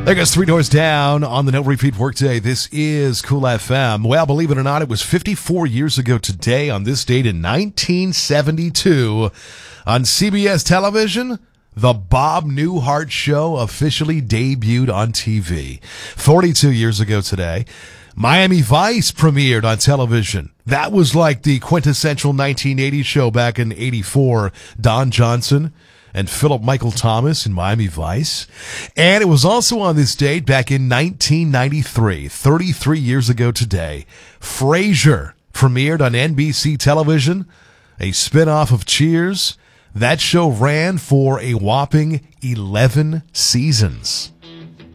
There goes Three Doors Down on the No Repeat Workday. This is Cool FM. Well, believe it or not, it was 54 years ago today on this date in 1972 on CBS television. The Bob Newhart Show officially debuted on TV. 42 years ago today, Miami Vice premiered on television. That was like the quintessential 1980s show back in 84. Don Johnson and Philip Michael Thomas in Miami Vice. And it was also on this date back in 1993, 33 years ago today, Frasier premiered on NBC television, a spin-off of Cheers. That show ran for a whopping 11 seasons.